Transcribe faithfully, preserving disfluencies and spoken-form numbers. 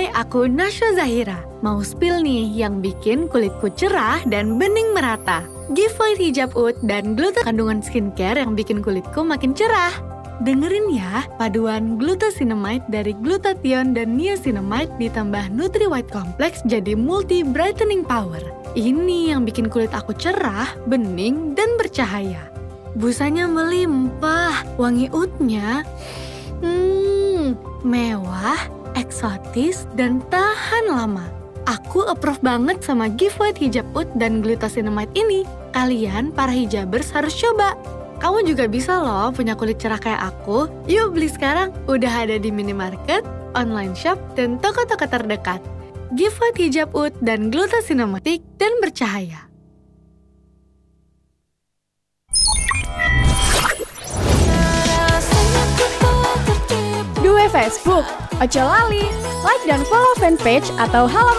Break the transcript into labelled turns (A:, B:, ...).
A: aku Nasya Zahira. Mau spill nih yang bikin kulitku cerah dan bening merata. Giveaway hijab oud dan gluta kandungan skincare yang bikin kulitku makin cerah. Dengerin ya, paduan glucosinamide dari glutathione dan niacinamide ditambah Nutri White Complex jadi multi brightening power. Ini yang bikin kulit aku cerah, bening, dan bercahaya. Busanya melimpah, wangi oudnya hmm, mewah, eksotis, dan tahan lama. Aku approve banget sama giveaway hijab oud dan glucosinamide ini. Kalian, para hijabers, harus coba. Kamu juga bisa loh punya kulit cerah kayak aku. Yuk beli sekarang, udah ada di minimarket, online shop, dan toko-toko terdekat. Giveaway hijab oud dan glucosinamide dan bercahaya.
B: Duwe Facebook, ojo lali, like dan follow fanpage atau halaman